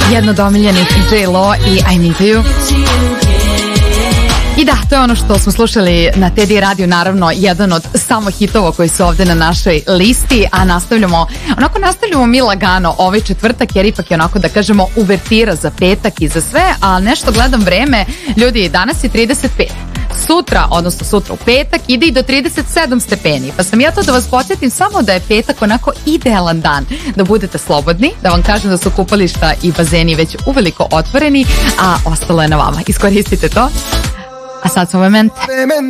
Jedno od omiljenih J-Lo i I Need You. I da, to je ono što smo slušali na Teddy Radio, naravno jedan od samo hitova koji su ovde na našoj listi, a nastavljamo mi lagano ovaj četvrtak, jer ipak je onako da kažemo uvertira za petak i za sve, a nešto gledam vreme, ljudi, danas je 35. Sutra u petak ide i do 37 stepeni, pa sam ja to da vas podsjetim samo da je petak onako idealan dan da budete slobodni, da vam kažem da su kupališta i bazeni već uveliko otvoreni, a ostalo je na vama, iskoristite to. A sad su momente.